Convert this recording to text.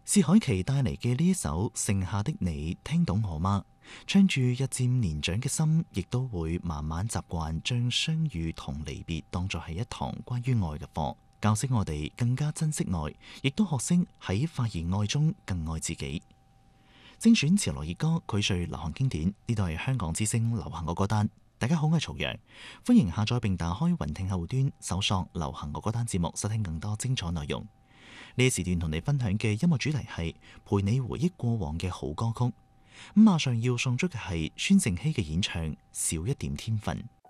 薛凱琪帶嚟嘅呢一首《剩下的你》，聽懂我嗎？唱住日漸年長嘅心，亦都會慢慢習慣將相遇同離別當作係一堂關於愛嘅課，教識我哋更加珍惜愛，亦都學識喺發現愛中更愛自己。精選潮流熱歌，膾萃流行經典，呢度係香港之聲流行我歌單。大家好，我係曹陽，歡迎下載並打開雲聽客戶端，搜索流行我歌單節目，收聽更多精彩內容。呢時段同你分享嘅音樂主題係陪你回憶過往嘅好歌曲。咁馬上要送出嘅係孫盛希嘅演唱《少一點天分》。